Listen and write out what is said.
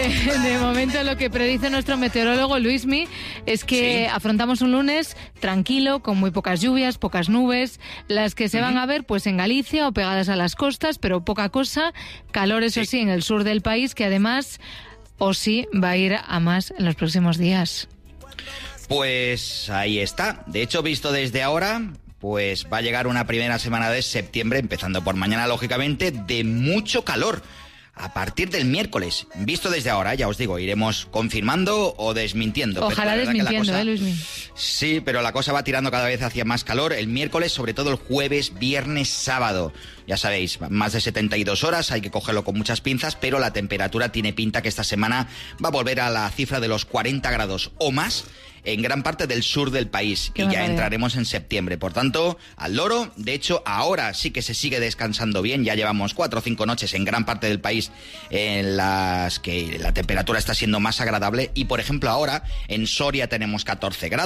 De momento lo que predice nuestro meteorólogo Luismi es que afrontamos un lunes tranquilo, con muy pocas lluvias, pocas nubes, las que se van a ver pues en Galicia o pegadas a las costas, pero poca cosa, calor eso sí en el sur del país, que además va a ir a más en los próximos días. Pues ahí está. De hecho, visto desde ahora, pues va a llegar una primera semana de septiembre, empezando por mañana, lógicamente, de mucho calor. A partir del miércoles, visto desde ahora, ya os digo, iremos confirmando o desmintiendo. Ojalá desmintiendo, Luismi. Sí, pero la cosa va tirando cada vez hacia más calor. El miércoles, sobre todo el jueves, viernes, sábado. Ya sabéis, más de 72 horas, hay que cogerlo con muchas pinzas, pero la temperatura tiene pinta que esta semana va a volver a la cifra de los 40 grados o más en gran parte del sur del país. Y ya entraremos en septiembre. Por tanto, al loro. De hecho, ahora sí que se sigue descansando bien. Ya llevamos 4 o 5 noches en gran parte del país en las que la temperatura está siendo más agradable. Y, por ejemplo, ahora en Soria tenemos 14 grados.